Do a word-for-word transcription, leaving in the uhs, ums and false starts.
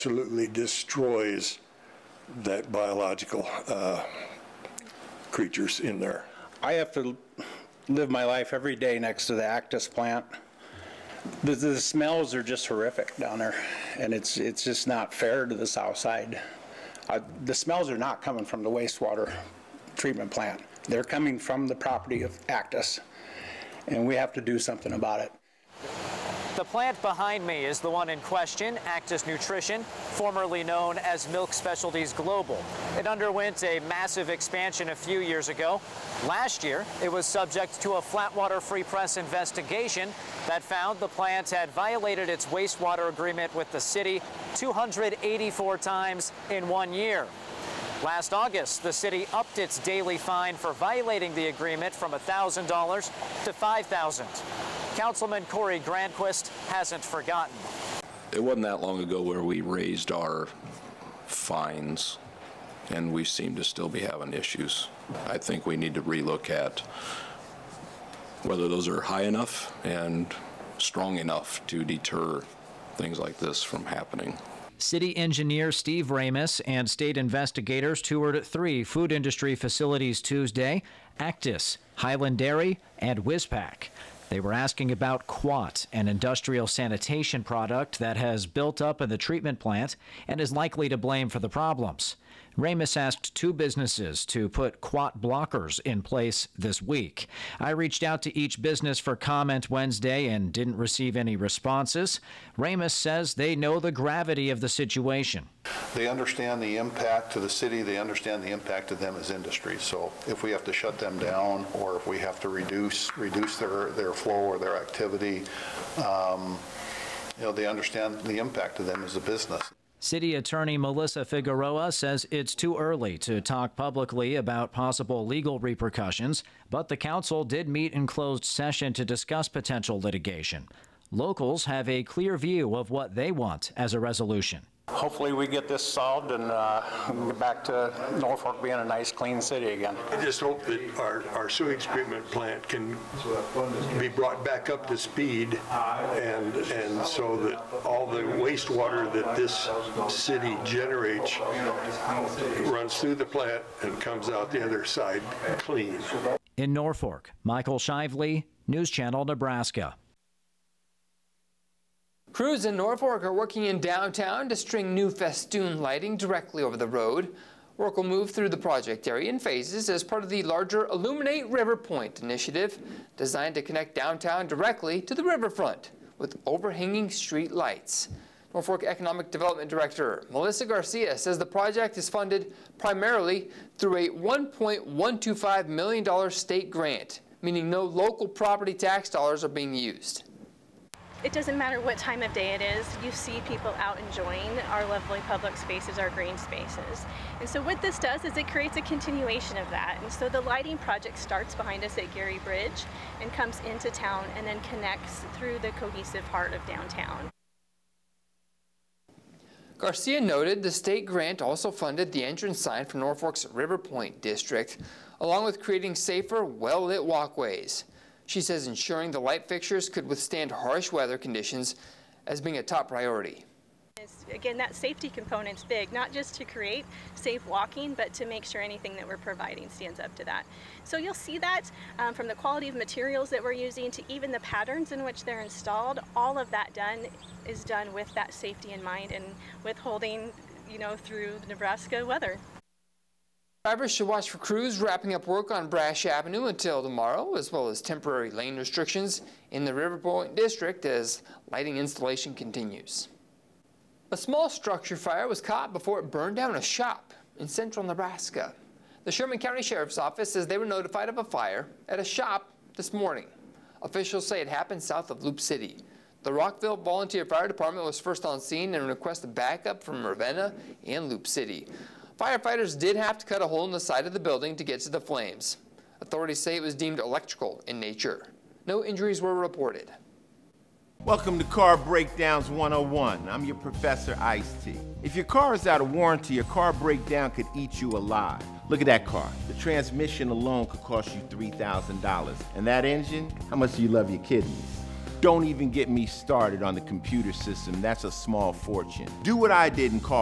Absolutely destroys that biological uh, creatures in there. I have to live my life every day next to the Actis plant. The, the smells are just horrific down there, and it's it's just not fair to the south side. Uh, the smells are not coming from the wastewater treatment plant. They're coming from the property of Actis, and we have to do something about it. The plant behind me is the one in question, Actis Nutrition, formerly known as Milk Specialties Global. It underwent a massive expansion a few years ago. Last year, it was subject to a Flatwater Free Press investigation that found the plant had violated its wastewater agreement with the city two hundred eighty-four times in one year. Last August, the city upped its daily fine for violating the agreement from one thousand dollars to five thousand dollars. Councilman Corey Granquist hasn't forgotten. It wasn't that long ago where we raised our fines, and we seem to still be having issues. I think we need to relook at whether those are high enough and strong enough to deter things like this from happening. City engineer Steve Ramus and state investigators toured three food industry facilities Tuesday: Actis, Highland Dairy, and Wizpak. They were asking about Quat, an industrial sanitation product that has built up in the treatment plant and is likely to blame for the problems. Ramus asked two businesses to put Quat blockers in place this week. I reached out to each business for comment Wednesday and didn't receive any responses. Ramus says they know the gravity of the situation. They understand the impact to the city. They understand the impact to them as industry. So if we have to shut them down, or if we have to reduce reduce their, their flow or their activity, um, you know, they understand the impact to them as a business. City Attorney Melissa Figueroa says it's too early to talk publicly about possible legal repercussions, but the council did meet in closed session to discuss potential litigation. Locals have a clear view of what they want as a resolution. Hopefully we get this solved and uh, get back to Norfolk being a nice, clean city again. I just hope that our, our sewage treatment plant can be brought back up to speed, and and so that all the wastewater that this city generates runs through the plant and comes out the other side clean. In Norfolk, Michael Shively, News Channel, Nebraska. Crews in Norfolk are working in downtown to string new festoon lighting directly over the road. Work will move through the project area in phases as part of the larger Illuminate River Point initiative, designed to connect downtown directly to the riverfront with overhanging street lights. Norfolk Economic Development Director Melissa Garcia says the project is funded primarily through a one point one two five million dollars state grant, meaning no local property tax dollars are being used. It doesn't matter what time of day it is, you see people out enjoying our lovely public spaces, our green spaces. And so what this does is it creates a continuation of that. And so the lighting project starts behind us at Gary Bridge and comes into town and then connects through the cohesive heart of downtown. Garcia noted the state grant also funded the entrance sign for Norfolk's River Point district, along with creating safer, well-lit walkways. She says ensuring the light fixtures could withstand harsh weather conditions as being a top priority. Again, that safety component's big, not just to create safe walking, but to make sure anything that we're providing stands up to that. So you'll see that um, from the quality of materials that we're using to even the patterns in which they're installed. All of that done is done with that safety in mind and withholding, you know, through the Nebraska weather. Drivers should watch for crews wrapping up work on Brash Avenue until tomorrow, as well as temporary lane restrictions in the River Point district as lighting installation continues. A small structure fire was caught before it burned down a shop in central Nebraska. The Sherman County Sheriff's Office says they were notified of a fire at a shop this morning. Officials say it happened south of Loop City. The Rockville Volunteer Fire Department was first on scene and requested backup from Ravenna and Loop City. Firefighters did have to cut a hole in the side of the building to get to the flames. Authorities say it was deemed electrical in nature. No injuries were reported. Welcome to Car Breakdowns one oh one. I'm your Professor Ice-T. If your car is out of warranty, a car breakdown could eat you alive. Look at that car. The transmission alone could cost you three thousand dollars. And that engine, how much do you love your kidneys? Don't even get me started on the computer system. That's a small fortune. Do what I did and call